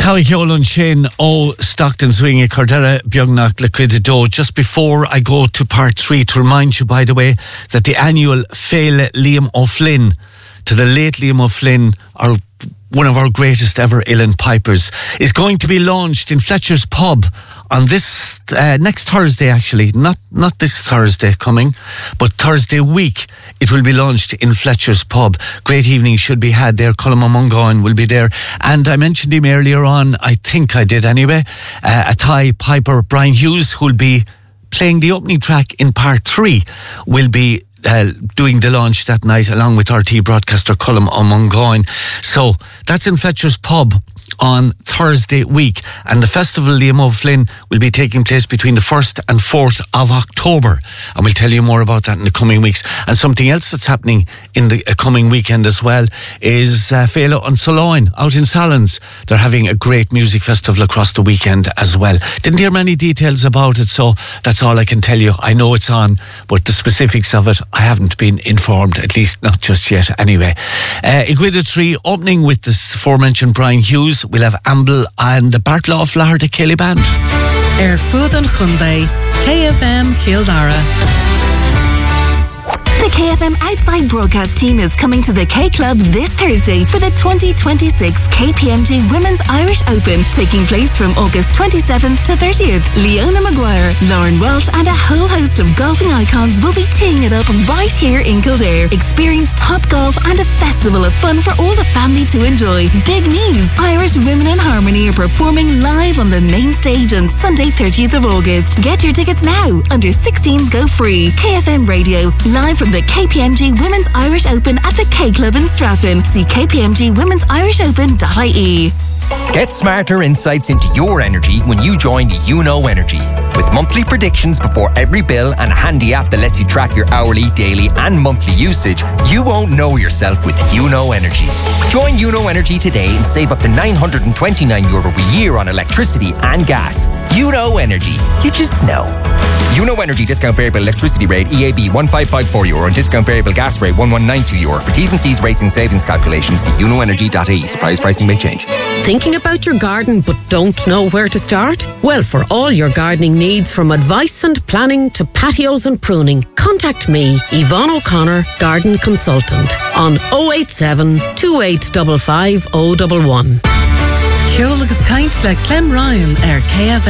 Táigh Eolan Sin ó Stockton Swing Cordera Biognach Liquido. Just before I go to part 3, to remind you, by the way, that the annual Féile Liam O'Flynn, to the late Liam O'Flynn, one of our greatest ever Uilleann Pipers, is going to be launched in Fletcher's Pub on this next Thursday, actually. Not this Thursday coming, but Thursday week. It will be launched in Fletcher's Pub. Great evening should be had there. Colm O'Mungáin will be there. And I mentioned him earlier on, I think I did anyway, a Thai piper, Brian Hughes, who'll be playing the opening track in part 3, will be doing the launch that night along with RT broadcaster Colm O'Mungáin. So that's in Fletcher's Pub on Thursday week, and the festival Liam O'Flynn will be taking place between the 1st and 4th of October, and we'll tell you more about that in the coming weeks. And something else that's happening in the coming weekend as well is Féile an Soláin out in Sallins. They're having a great music festival across the weekend as well. Didn't hear many details about it, so that's all I can tell you. I know it's on, but the specifics of it I haven't been informed, at least not just yet anyway. Iguida 3 opening with the aforementioned Brian Hughes. We'll have Amble and the Bartlaw Florida Kelly Band. Food and Hyundai, KFM Kildara. The KFM Outside Broadcast team is coming to the K Club this Thursday for the 2026 KPMG Women's Irish Open, taking place from August 27th to 30th. Leona Maguire, Lauren Welsh and a whole host of golfing icons will be teeing it up right here in Kildare. Experience top golf and a festival of fun for all the family to enjoy. Big news! Irish Women in Harmony are performing live on the main stage on Sunday 30th of August. Get your tickets now. Under 16s go free. KFM Radio, live from the KPMG Women's Irish Open at the K Club in Straffin. See kpmgwomen'sIrishOpen.ie. Get smarter insights into your energy when you join UNO Energy. With monthly predictions before every bill and a handy app that lets you track your hourly, daily and monthly usage, you won't know yourself with UNO Energy. Join UNO Energy today and save up to €929 a year on electricity and gas. UNO Energy. You just know. UNO Energy discount variable electricity rate EAB €1554 and discount variable gas rate €1192. For T's and C's rates and savings calculations, see unoenergy.ie. Surprise pricing may change. Thinking about your garden but don't know where to start? Well, for all your gardening needs, from advice and planning to patios and pruning, contact me, Yvonne O'Connor, Garden Consultant, on 087 2855 011. Ceol agus caint le Clem Ryan KFM.